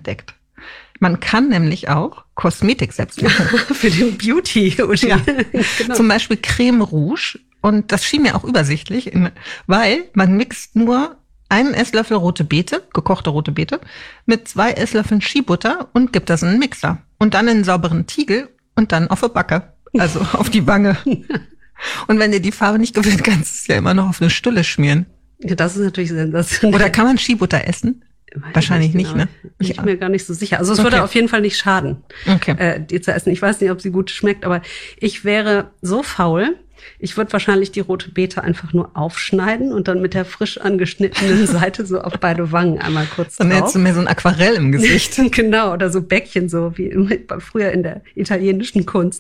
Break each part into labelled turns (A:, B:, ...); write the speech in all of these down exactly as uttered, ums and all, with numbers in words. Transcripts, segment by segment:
A: entdeckt. Man kann nämlich auch Kosmetik selbst machen.
B: Für den Beauty.
A: Ja. Genau. Zum Beispiel Creme Rouge. Und das schien mir auch übersichtlich, weil man mixt nur einen Esslöffel rote Beete, gekochte rote Beete, mit zwei Esslöffeln Skibutter und gibt das in einen Mixer. Und dann in einen sauberen Tiegel und dann auf die Backe, also auf die Wange. Und wenn dir die Farbe nicht gefällt, kannst du es ja immer noch auf eine Stulle schmieren.
B: Ja, das ist natürlich sensationell.
A: Oder kann man Skibutter essen?
B: Weiß
A: Wahrscheinlich
B: nicht,
A: nicht, ne?
B: Ich bin mir gar nicht so sicher. Also es würde
A: Okay.
B: auf jeden Fall nicht schaden,
A: Okay.
B: äh, die zu essen. Ich weiß nicht, ob sie gut schmeckt, aber ich wäre so faul. Ich würde wahrscheinlich die rote Beete einfach nur aufschneiden und dann mit der frisch angeschnittenen Seite so auf beide Wangen einmal kurz
A: Dann
B: drauf.
A: hättest du mehr so ein Aquarell im Gesicht.
B: Genau, oder so Bäckchen, so wie im, früher in der italienischen Kunst.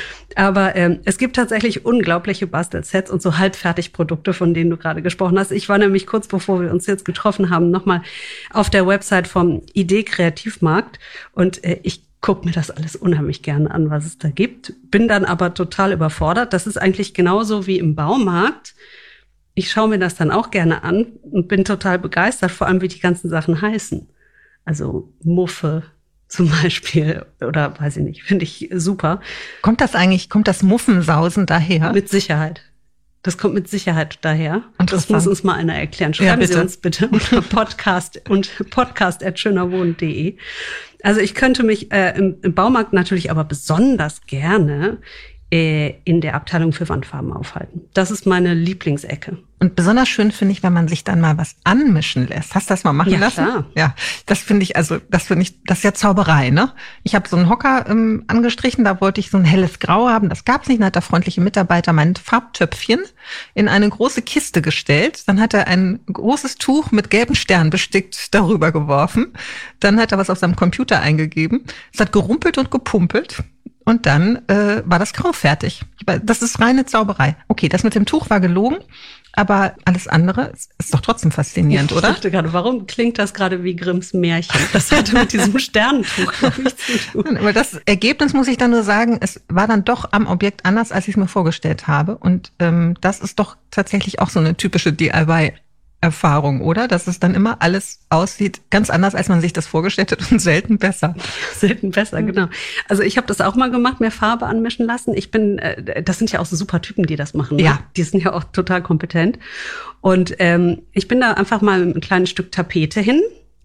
B: Aber ähm, es gibt tatsächlich unglaubliche Bastelsets und so Halbfertigprodukte, von denen du gerade gesprochen hast. Ich war nämlich kurz bevor wir uns jetzt getroffen haben, nochmal auf der Website vom Idee Kreativmarkt und äh, ich guck mir das alles unheimlich gerne an, was es da gibt. Bin dann aber total überfordert. Das ist eigentlich genauso wie im Baumarkt. Ich schaue mir das dann auch gerne an und bin total begeistert, vor allem wie die ganzen Sachen heißen. Also Muffe zum Beispiel oder weiß ich nicht, finde ich super.
A: Kommt das eigentlich, kommt das Muffensausen daher?
B: Mit Sicherheit. Das kommt mit Sicherheit daher. Das muss uns mal einer erklären. Schreiben
A: ja,
B: Sie uns bitte unter Podcast und podcast at schönerwohnen punkt de. Also ich könnte mich äh, im, im Baumarkt natürlich aber besonders gerne äh, in der Abteilung für Wandfarben aufhalten. Das ist meine Lieblingsecke.
A: Und besonders schön finde ich, wenn man sich dann mal was anmischen lässt. Hast du das mal machen
B: Ja,
A: lassen?
B: klar.
A: Ja, das finde ich, also das finde ich, das ist ja Zauberei, ne? Ich habe so einen Hocker ähm, angestrichen, da wollte ich so ein helles Grau haben. Das gab's nicht. Dann hat der freundliche Mitarbeiter mein Farbtöpfchen in eine große Kiste gestellt. Dann hat er ein großes Tuch mit gelben Sternen bestickt darüber geworfen. Dann hat er was auf seinem Computer eingegeben. Es hat gerumpelt und gepumpelt. Und dann äh, war das Grau fertig. Das ist reine Zauberei. Okay, das mit dem Tuch war gelogen, aber alles andere ist, ist doch trotzdem faszinierend,
B: Ich
A: oder?
B: dachte gerade, warum klingt das gerade wie Grimms Märchen? Das hatte mit diesem Sternentuch, glaube ich, zu tun.
A: Aber das Ergebnis, muss ich dann nur sagen, es war dann doch am Objekt anders, als ich es mir vorgestellt habe. Und ähm, das ist doch tatsächlich auch so eine typische D I Y-Erfahrung, oder? Dass es dann immer alles aussieht ganz anders, als man sich das vorgestellt hat und selten besser.
B: Selten besser, genau. Also ich habe das auch mal gemacht, mir Farbe anmischen lassen. Ich bin, äh, das sind ja auch so super Typen, die das machen. Ne?
A: Ja.
B: Die sind ja auch total kompetent. Und ähm, ich bin da einfach mal mit einem kleinen Stück Tapete hin,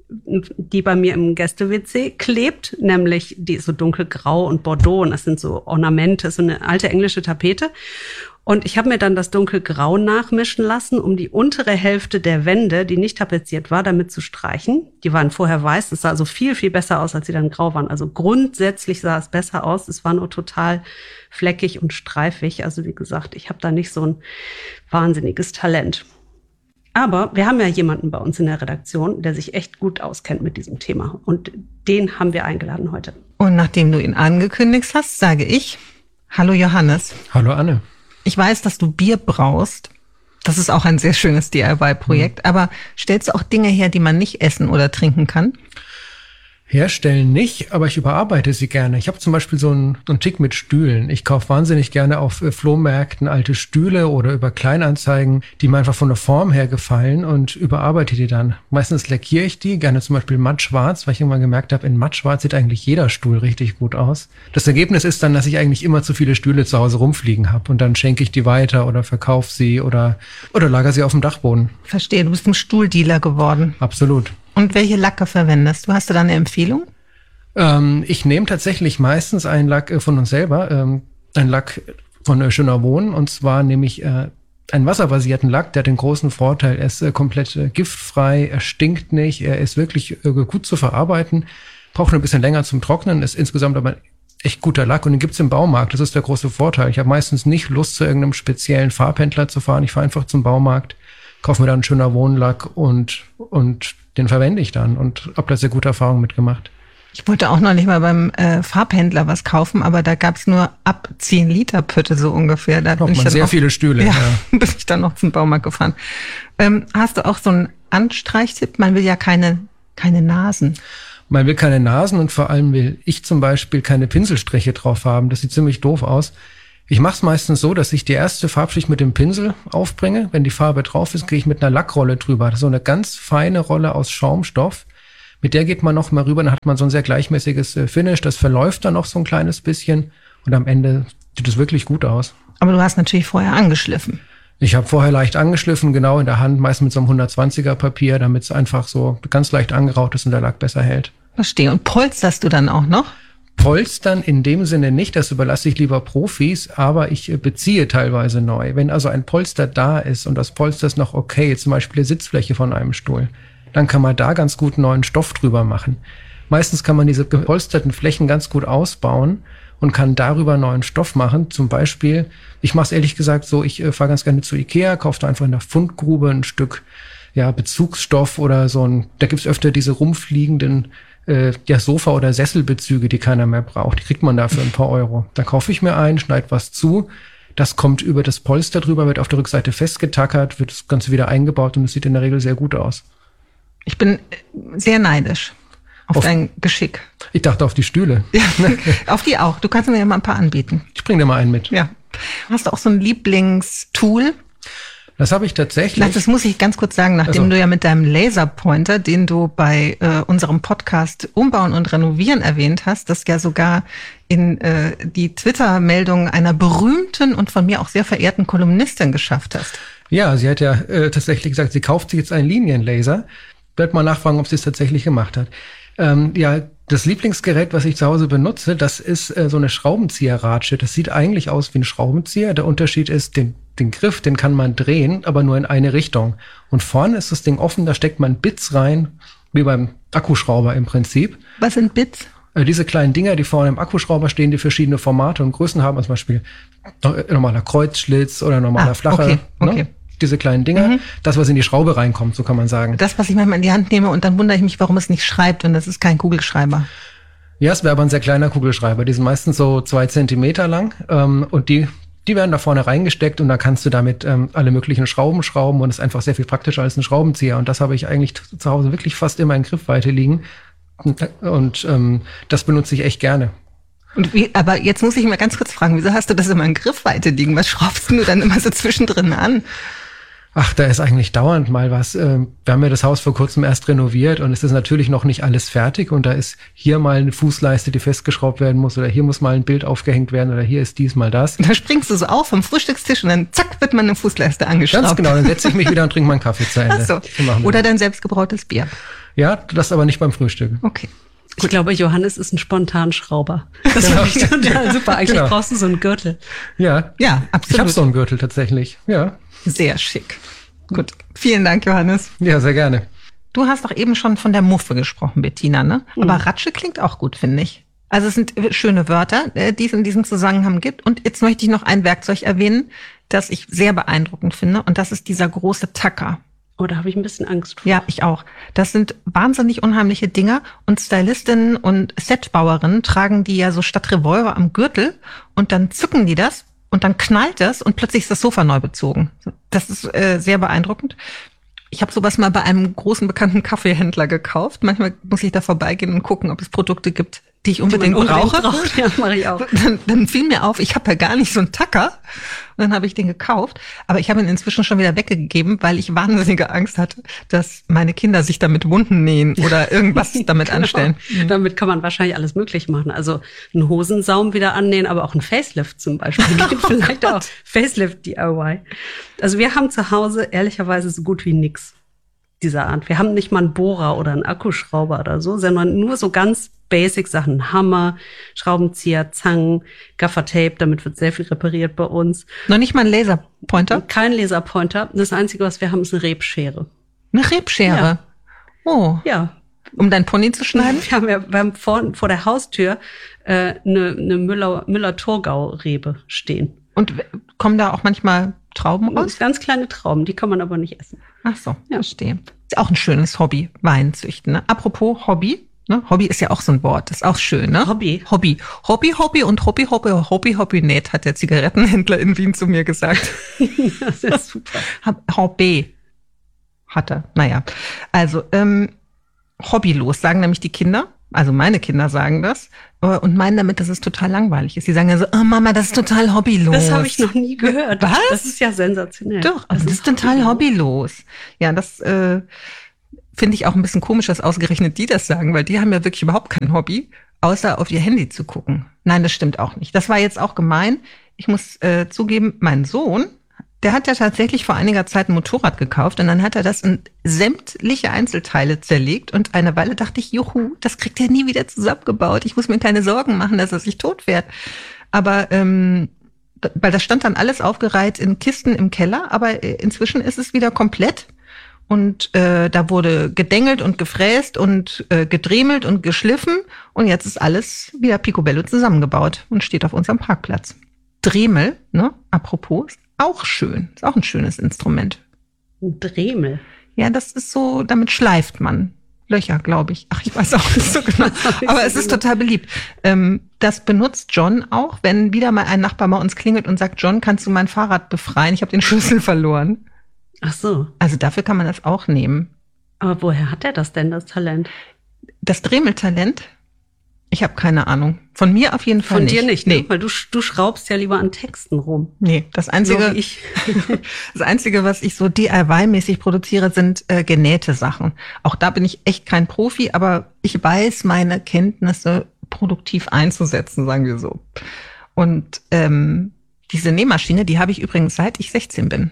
B: die bei mir im Gäste-W C klebt, nämlich die ist so dunkelgrau und Bordeaux und das sind so Ornamente, so eine alte englische Tapete. Und ich habe mir dann das dunkelgrau nachmischen lassen, um die untere Hälfte der Wände, die nicht tapeziert war, damit zu streichen. Die waren vorher weiß, es sah also viel, viel besser aus, als sie dann grau waren. Also grundsätzlich sah es besser aus, es war nur total fleckig und streifig. Also wie gesagt, ich habe da nicht so ein wahnsinniges Talent. Aber wir haben ja jemanden bei uns in der Redaktion, der sich echt gut auskennt mit diesem Thema. Und den haben wir eingeladen heute.
A: Und nachdem du ihn angekündigt hast, sage ich, hallo Johannes.
C: Hallo Anne.
A: Ich weiß, dass du Bier braust. Das ist auch ein sehr schönes D I Y-Projekt. Mhm. Aber stellst du auch Dinge her, die man nicht essen oder trinken kann?
C: Herstellen nicht, aber ich überarbeite sie gerne. Ich habe zum Beispiel so einen, so einen Tick mit Stühlen. Ich kaufe wahnsinnig gerne auf äh, Flohmärkten alte Stühle oder über Kleinanzeigen, die mir einfach von der Form her gefallen und überarbeite die dann. Meistens lackiere ich die, gerne zum Beispiel mattschwarz, weil ich irgendwann gemerkt habe, in mattschwarz sieht eigentlich jeder Stuhl richtig gut aus. Das Ergebnis ist dann, dass ich eigentlich immer zu viele Stühle zu Hause rumfliegen habe und dann schenke ich die weiter oder verkaufe sie oder, oder lager sie auf dem Dachboden.
A: Verstehe, du bist ein Stuhldealer geworden.
C: Absolut.
A: Und welche Lacke verwendest du? Hast du da eine Empfehlung?
C: Ähm, ich nehme tatsächlich meistens einen Lack äh, von uns selber, ähm, einen Lack von äh, Schöner Wohnen. Und zwar nehme ich äh, einen wasserbasierten Lack, der hat den großen Vorteil, er ist äh, komplett äh, giftfrei, er stinkt nicht, er ist wirklich äh, gut zu verarbeiten, braucht nur ein bisschen länger zum Trocknen, ist insgesamt aber echt guter Lack und den gibt's im Baumarkt. Das ist der große Vorteil. Ich habe meistens nicht Lust, zu irgendeinem speziellen Farbhändler zu fahren. Ich fahre einfach zum Baumarkt, kaufe mir dann einen Schöner Wohnlack und und den verwende ich dann und habe da sehr gute Erfahrungen mitgemacht.
A: Ich wollte auch noch nicht mal beim äh, Farbhändler was kaufen, aber da gab's nur ab zehn Liter Pötte so ungefähr. Da
C: bin ich dann sehr auch, viele Stühle.
A: Ja,
C: ja.
A: bin ich dann noch zum Baumarkt gefahren. Ähm, hast du auch so einen Anstreichtipp? Man will ja keine keine Nasen.
C: Man will keine Nasen und vor allem will ich zum Beispiel keine Pinselstriche drauf haben. Das sieht ziemlich doof aus. Ich mache es meistens so, dass ich die erste Farbschicht mit dem Pinsel aufbringe. Wenn die Farbe drauf ist, gehe ich mit einer Lackrolle drüber. Das ist so eine ganz feine Rolle aus Schaumstoff. Mit der geht man noch mal rüber, dann hat man so ein sehr gleichmäßiges äh, Finish. Das verläuft dann noch so ein kleines bisschen und am Ende sieht es wirklich gut aus.
A: Aber du hast natürlich vorher angeschliffen.
C: Ich habe vorher leicht angeschliffen, genau in der Hand, meist mit so einem hundertzwanziger Papier, damit es einfach so ganz leicht angeraucht ist und der Lack besser hält.
A: Verstehe. Und polsterst du dann auch noch?
C: Polstern in dem Sinne nicht, das überlasse ich lieber Profis, aber ich beziehe teilweise neu. Wenn also ein Polster da ist und das Polster ist noch okay, zum Beispiel die Sitzfläche von einem Stuhl, dann kann man da ganz gut neuen Stoff drüber machen. Meistens kann man diese gepolsterten Flächen ganz gut ausbauen und kann darüber neuen Stoff machen. Zum Beispiel, ich mache es ehrlich gesagt so, ich äh, fahre ganz gerne zu Ikea, kaufe da einfach in der Fundgrube ein Stück ja, Bezugsstoff oder so ein, da gibt's öfter diese rumfliegenden äh, ja, Sofa- oder Sesselbezüge, die keiner mehr braucht. Die kriegt man da für ein paar Euro. Da kaufe ich mir ein, schneide was zu, das kommt über das Polster drüber, wird auf der Rückseite festgetackert, wird das Ganze wieder eingebaut und es sieht in der Regel sehr gut aus.
A: Ich bin sehr neidisch. Auf, auf dein Geschick.
C: Ich dachte auf die Stühle.
A: Ja, auf die auch. Du kannst mir ja mal ein paar anbieten.
C: Ich bring dir mal einen mit.
A: Ja. Hast du auch so ein Lieblingstool?
C: Das habe ich tatsächlich.
A: Das muss ich ganz kurz sagen, nachdem also. du ja mit deinem Laserpointer, den du bei äh, unserem Podcast Umbauen und Renovieren erwähnt hast, das ja sogar in äh, die Twitter-Meldung einer berühmten und von mir auch sehr verehrten Kolumnistin geschafft hast.
C: Ja, sie hat ja äh, tatsächlich gesagt, sie kauft sich jetzt einen Linienlaser. Werd mal nachfragen, ob sie es tatsächlich gemacht hat. Ähm, ja, das Lieblingsgerät, was ich zu Hause benutze, das ist äh, so eine Schraubenzieherratsche. Das sieht eigentlich aus wie ein Schraubenzieher. Der Unterschied ist, den, den Griff, den kann man drehen, aber nur in eine Richtung. Und vorne ist das Ding offen, da steckt man Bits rein, wie beim Akkuschrauber im Prinzip.
A: Was sind Bits?
C: Äh, diese kleinen Dinger, die vorne im Akkuschrauber stehen, die verschiedene Formate und Größen haben, zum Beispiel normaler Kreuzschlitz oder normaler
A: ah,
C: flacher.
A: Okay, okay.
C: Ne? Diese kleinen Dinger, mhm. das, was in die Schraube reinkommt, so kann man sagen.
A: Das, was ich manchmal in die Hand nehme und dann wundere ich mich, warum es nicht schreibt und das ist kein Kugelschreiber.
C: Ja, es wäre aber ein sehr kleiner Kugelschreiber. Die sind meistens so zwei Zentimeter lang ähm, und die die werden da vorne reingesteckt und da kannst du damit ähm, alle möglichen Schrauben schrauben und ist einfach sehr viel praktischer als ein Schraubenzieher. Und das habe ich eigentlich zu Hause wirklich fast immer in Griffweite liegen und, und ähm, das benutze ich echt gerne.
A: Und wie, aber jetzt muss ich mal ganz kurz fragen, wieso hast du das immer in Griffweite liegen? Was schraubst du dann immer so zwischendrin an?
C: Ach, da ist eigentlich dauernd mal was. Wir haben ja das Haus vor kurzem erst renoviert und es ist natürlich noch nicht alles fertig und da ist hier mal eine Fußleiste, die festgeschraubt werden muss oder hier muss mal ein Bild aufgehängt werden oder hier ist dies mal das.
A: Da springst du so auf vom Frühstückstisch und dann zack, wird man eine Fußleiste angeschraubt.
C: Ganz genau, dann setze ich mich wieder und trinke meinen Kaffee zu Ende.
A: Ach so.
C: So
A: oder dein selbstgebrautes Bier.
C: Ja, das aber nicht beim Frühstück.
A: Okay.
B: Ich glaube, Johannes ist ein Spontanschrauber. Das finde ich total super. Eigentlich genau. Brauchst du so einen Gürtel.
C: Ja,
A: ja, absolut.
C: Ich habe so einen Gürtel tatsächlich, ja.
A: Sehr schick. Gut, vielen Dank, Johannes.
C: Ja, sehr gerne.
A: Du hast doch eben schon von der Muffe gesprochen, Bettina, ne? Mhm. Aber Ratsche klingt auch gut, finde ich. Also es sind schöne Wörter, die es in diesem Zusammenhang gibt. Und jetzt möchte ich noch ein Werkzeug erwähnen, das ich sehr beeindruckend finde. Und das ist dieser große Tacker.
B: Oh, da habe ich ein bisschen Angst vor.
A: Ja, ich auch. Das sind wahnsinnig unheimliche Dinger. Und Stylistinnen und Setbauerinnen tragen die ja so statt Revolver am Gürtel. Und dann zücken die das. Und dann knallt das und plötzlich ist das Sofa neu bezogen. Das ist äh, sehr beeindruckend. Ich habe sowas mal bei einem großen bekannten Kaffeehändler gekauft. Manchmal muss ich da vorbeigehen und gucken, ob es Produkte gibt, die ich unbedingt, die unbedingt brauche.
B: Braucht. Ja, mache ich auch.
A: Dann, dann fiel mir auf, ich habe ja gar nicht so einen Tacker. Und dann habe ich den gekauft. Aber ich habe ihn inzwischen schon wieder weggegeben, weil ich wahnsinnige Angst hatte, dass meine Kinder sich damit Wunden nähen oder irgendwas damit genau. anstellen.
B: Mhm. Damit kann man wahrscheinlich alles möglich machen. Also einen Hosensaum wieder annähen, aber auch ein Facelift zum Beispiel. Geht vielleicht auch Facelift D I Y. Also wir haben zu Hause ehrlicherweise so gut wie nix dieser Art. Wir haben nicht mal einen Bohrer oder einen Akkuschrauber oder so, sondern nur so ganz basic Sachen. Hammer, Schraubenzieher, Zangen, Gaffertape, damit wird sehr viel repariert bei uns.
A: Noch nicht mal ein Laserpointer?
B: Kein Laserpointer. Das Einzige, was wir haben, ist eine Rebschere.
A: Eine Rebschere? Ja. Oh.
B: Ja.
A: Um dein Pony zu schneiden?
B: Wir haben ja wir haben vor, vor der Haustür äh, eine, eine Müller, Müller-Thurgau-Rebe stehen.
A: Und kommen da auch manchmal Trauben raus?
B: Ganz kleine Trauben, die kann man aber nicht essen.
A: Ach so, ja. Verstehe. Ist auch ein schönes Hobby, Wein züchten. Ne? Apropos Hobby, ne? Hobby ist ja auch so ein Wort, das ist auch schön, ne?
B: Hobby.
A: Hobby. Hobby, Hobby und Hobby, Hobby, Hobby, Hobby, net, hat der Zigarettenhändler in Wien zu mir gesagt.
B: Das ist super.
A: Hobby hat er. Naja, also ähm, hobbylos, sagen nämlich die Kinder. Also meine Kinder sagen das und meinen damit, dass es total langweilig ist. Sie sagen ja so, oh Mama, das ist total hobbylos.
B: Das habe ich noch nie gehört.
A: Was?
B: Das ist ja sensationell.
A: Doch, also das ist total hobbylos. Ja, das äh, finde ich auch ein bisschen komisch, dass ausgerechnet die das sagen, weil die haben ja wirklich überhaupt kein Hobby, außer auf ihr Handy zu gucken. Nein, das stimmt auch nicht. Das war jetzt auch gemein. Ich muss äh, zugeben, mein Sohn, der hat ja tatsächlich vor einiger Zeit ein Motorrad gekauft und dann hat er das in sämtliche Einzelteile zerlegt und eine Weile dachte ich, juhu, das kriegt er nie wieder zusammengebaut. Ich muss mir keine Sorgen machen, dass er sich tot fährt. Aber ähm, weil das stand dann alles aufgereiht in Kisten im Keller, aber inzwischen ist es wieder komplett. Und äh, da wurde gedengelt und gefräst und äh, gedremelt und geschliffen. Und jetzt ist alles wieder picobello zusammengebaut und steht auf unserem Parkplatz. Dremel, ne, apropos, ist auch schön. Ist auch ein schönes Instrument.
B: Ein Dremel?
A: Ja, das ist so, damit schleift man Löcher, glaube ich. Ach, ich weiß auch nicht so genau. Aber es ist total beliebt. Ähm, das benutzt John auch, wenn wieder mal ein Nachbar bei uns klingelt und sagt, John, kannst du mein Fahrrad befreien? Ich habe den Schlüssel verloren.
B: Ach so.
A: Also dafür kann man das auch nehmen.
B: Aber woher hat er das denn, das Talent?
A: Das Dremeltalent? Ich habe keine Ahnung. Von mir auf jeden Fall
B: Von
A: nicht.
B: dir nicht,
A: nee.
B: ne? Weil du, du schraubst ja lieber an Texten rum.
A: Nee, das Einzige,
B: So wie ich.
A: das Einzige, was ich so D I Y-mäßig produziere, sind äh, genähte Sachen. Auch da bin ich echt kein Profi, aber ich weiß meine Kenntnisse produktiv einzusetzen, sagen wir so. Und ähm, diese Nähmaschine, die habe ich übrigens seit ich sechzehn bin.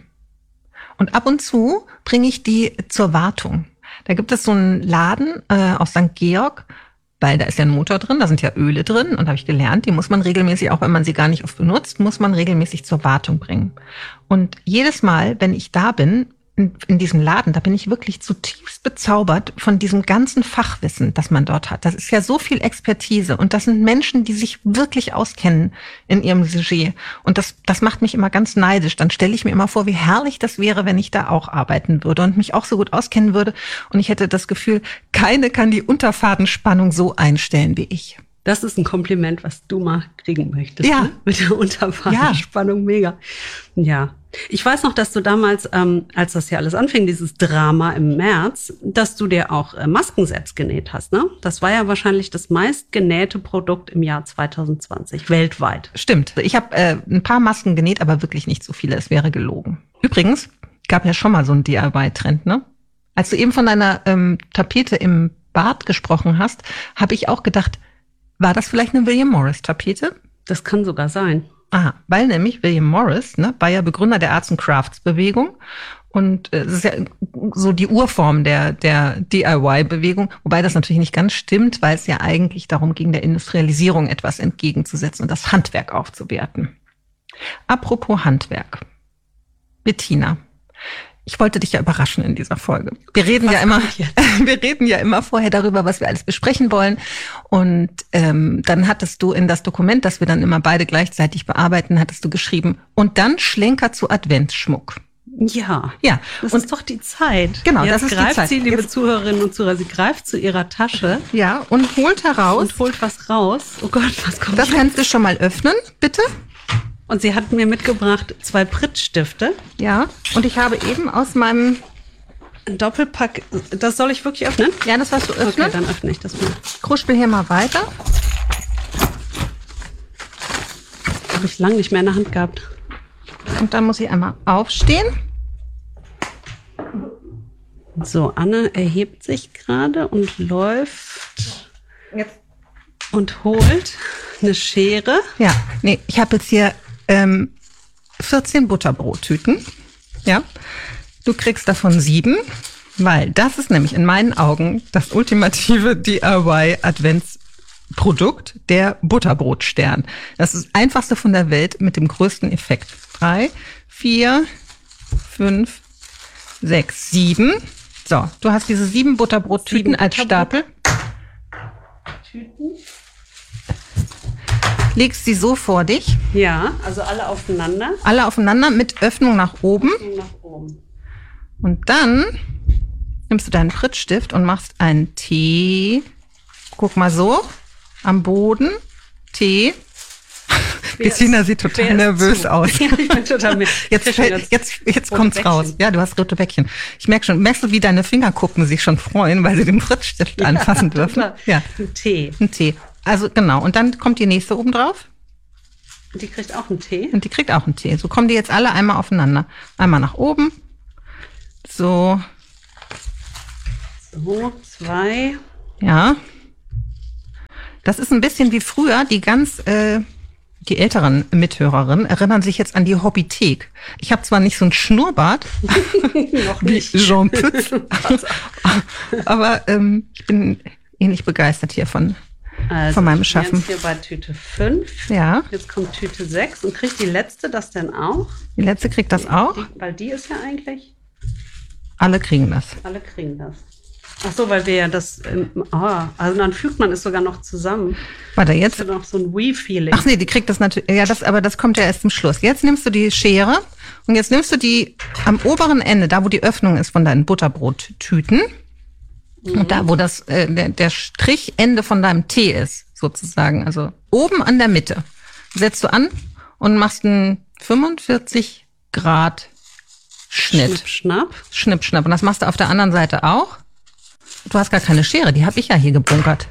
A: Und ab und zu bringe ich die zur Wartung. Da gibt es so einen Laden äh, aus Sankt Georg, weil da ist ja ein Motor drin, da sind ja Öle drin und da habe ich gelernt, die muss man regelmäßig, auch wenn man sie gar nicht oft benutzt, muss man regelmäßig zur Wartung bringen. Und jedes Mal, wenn ich da bin, in, in diesem Laden, da bin ich wirklich zutiefst bezaubert von diesem ganzen Fachwissen, das man dort hat. Das ist ja so viel Expertise und das sind Menschen, die sich wirklich auskennen in ihrem Sujet. Und das, das macht mich immer ganz neidisch. Dann stelle ich mir immer vor, wie herrlich das wäre, wenn ich da auch arbeiten würde und mich auch so gut auskennen würde. Und ich hätte das Gefühl, keine kann die Unterfadenspannung so einstellen wie ich.
B: Das ist ein Kompliment, was du mal kriegen möchtest.
A: Ja.
B: Ne? Mit der Unterfadenspannung, ja. Mega. Ja. Ich weiß noch, dass du damals, ähm, als das hier alles anfing, dieses Drama im März, dass du dir auch äh, Maskensets genäht hast, ne? Das war ja wahrscheinlich das meistgenähte Produkt im Jahr zwanzig zwanzig, weltweit.
A: Stimmt. Ich habe äh, ein paar Masken genäht, aber wirklich nicht so viele. Es wäre gelogen. Übrigens, gab ja schon mal so einen D I Y-Trend, ne? Als du eben von deiner ähm, Tapete im Bad gesprochen hast, habe ich auch gedacht, war das vielleicht eine William Morris-Tapete?
B: Das kann sogar sein.
A: Aha, weil nämlich William Morris, ne, war ja Begründer der Arts and Crafts Bewegung und es äh, ist ja so die Urform der der D I Y-Bewegung, wobei das natürlich nicht ganz stimmt, weil es ja eigentlich darum ging, der Industrialisierung etwas entgegenzusetzen und das Handwerk aufzuwerten. Apropos Handwerk. Bettina, ich wollte dich ja überraschen in dieser Folge. Wir reden
B: Was
A: ja immer,
B: kommt jetzt?
A: wir reden ja immer vorher darüber, was wir alles besprechen wollen. Und ähm, dann hattest du in das Dokument, das wir dann immer beide gleichzeitig bearbeiten, hattest du geschrieben. Und dann Schlenker zu Adventsschmuck.
B: Ja.
A: Ja.
B: Das
A: und
B: ist doch die Zeit.
A: Genau,
B: Jetzt
A: das ist die
B: greift
A: Zeit.
B: sie, liebe
A: Jetzt-
B: Zuhörerinnen und Zuhörer, sie greift zu ihrer Tasche
A: Ja, und holt heraus.
B: und holt was raus. Oh Gott, was kommt
A: Das
B: jetzt?
A: kannst du schon mal öffnen, bitte.
B: Und sie hat mir mitgebracht zwei Pritzstifte.
A: Ja. Und ich habe eben aus meinem,
B: Ein Doppelpack. Das soll ich wirklich öffnen?
A: ja, das was du öffnen.
B: Okay, dann öffne ich das mal.
A: Kruspel hier mal weiter.
B: Habe ich lange nicht mehr in der Hand gehabt.
A: Und dann muss ich einmal aufstehen.
B: So, Anne erhebt sich gerade und läuft
A: Jetzt.
B: und holt eine Schere.
A: Ja, nee, ich habe jetzt hier ähm, vierzehn Butterbrottüten. Ja, du kriegst davon sieben, weil das ist nämlich in meinen Augen das ultimative D I Y-Adventsprodukt, der Butterbrotstern. Das ist das einfachste von der Welt mit dem größten Effekt. Drei, vier, fünf, sechs, sieben. So, du hast diese sieben Butterbrottüten
B: Sieben
A: als Stapel.
B: Tüten.
A: Legst sie so vor dich,
B: Ja, also alle aufeinander.
A: alle aufeinander mit Öffnung nach oben.
B: Und nach oben.
A: Und dann nimmst du deinen Prittstift und machst einen T. Guck mal so, am Boden, T.
B: Wer
A: Bettina
B: ist-
A: sieht
B: wer
A: total
B: ist
A: nervös
B: zu?
A: aus.
B: Ja, ich bin total mehr.
A: Jetzt, fällt, jetzt, jetzt kommt's raus. Ja, du hast rote Bäckchen. Ich merke schon, merkst du, wie deine Fingerkuppen sich schon freuen, weil sie den Prittstift anfassen dürfen?
B: Klar.
A: Ja,
B: Ein Tee.
A: ein T. Also genau, und dann kommt die nächste oben drauf
B: Und die kriegt auch einen Tee.
A: und die kriegt auch einen T. So kommen die jetzt alle einmal aufeinander. Einmal nach oben. So,
B: So, zwei.
A: Ja. Das ist ein bisschen wie früher, die ganz, äh, die älteren Mithörerinnen erinnern sich jetzt an die Hobbythek. Ich habe zwar nicht so ein Schnurrbart,
B: Noch nicht.
A: wie Jean Pütz, aber ähm, ich bin ähnlich begeistert hier von,
B: also,
A: von meinem
B: ich bin
A: Schaffen.
B: jetzt hier bei Tüte fünf.
A: Ja.
B: Jetzt kommt Tüte sechs und kriegt die letzte das denn auch?
A: Die letzte kriegt das auch.
B: Die, weil die ist ja eigentlich,
A: Alle kriegen das.
B: alle kriegen das. Ach so, weil wir ja das, ähm, ah, also dann fügt man es sogar noch zusammen.
A: Warte,
B: Das
A: jetzt.
B: ist ja noch so ein Wii-Feeling.
A: Ach nee, die kriegt das natürlich. Ja, das, aber das kommt ja erst zum Schluss. Jetzt nimmst du die Schere und jetzt nimmst du die am oberen Ende, da wo die Öffnung ist von deinen Butterbrottüten. Mhm. Und da, wo das, äh, der, der Strichende von deinem Tee ist, sozusagen. Also oben an der Mitte. Setzt du an und machst einen fünfundvierzig Grad Schnitt.
B: Schnipp, schnapp.
A: Schnipp, schnapp. Und das machst du auf der anderen Seite auch. Du hast gar keine Schere, die habe ich ja hier gebunkert.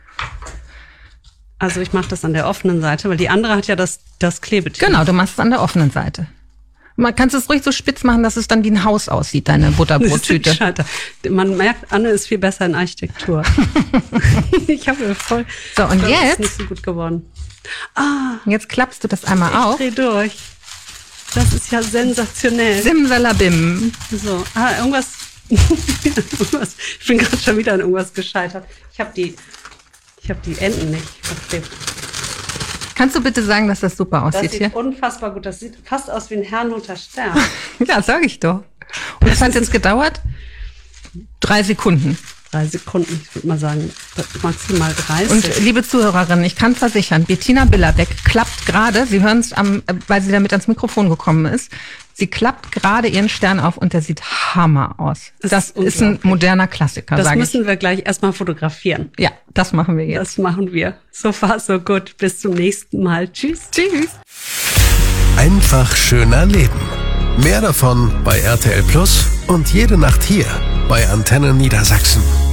B: Also ich mache das an der offenen Seite, weil die andere hat ja das, das Klebetier.
A: Genau, du machst es an der offenen Seite. Man kann es ruhig so spitz machen, dass es dann wie ein Haus aussieht, deine Butterbrottüte.
B: Schalter. Man merkt, Anne ist viel besser in Architektur. Ich habe voll.
A: So, und
B: das
A: jetzt?
B: Ist nicht so gut geworden. Ah,
A: Jetzt klappst du das einmal
B: ich
A: auf.
B: dreh durch. Das ist ja sensationell.
A: Simsalabim.
B: So, ah, irgendwas. irgendwas. Ich bin gerade schon wieder an irgendwas gescheitert. Ich habe die, ich habe die Enden nicht verklebt.
A: Kannst du bitte sagen, dass das super
B: Das
A: aussieht
B: sieht
A: hier?
B: unfassbar gut. Das sieht fast aus wie ein Herrnhuter Stern.
A: Ja, sag ich doch. Und es hat jetzt gedauert drei Sekunden.
B: Drei Sekunden, ich würde mal sagen, maximal dreißig.
A: Und liebe Zuhörerinnen, ich kann versichern, Bettina Billerbeck klappt gerade, Sie hören es, am, weil sie damit ans Mikrofon gekommen ist, sie klappt gerade ihren Stern auf und der sieht Hammer aus.
B: Das
A: Das,
B: ist
A: ist ein
B: unglaublich.
A: moderner Klassiker,
B: das
A: sage ich.
B: müssen wir gleich erstmal fotografieren.
A: Ja, das machen wir jetzt.
B: Das machen wir. So far, so gut. Bis zum nächsten Mal. Tschüss.
A: Tschüss.
D: Einfach schöner Leben. Mehr davon bei R T L Plus und jede Nacht hier bei Antenne Niedersachsen.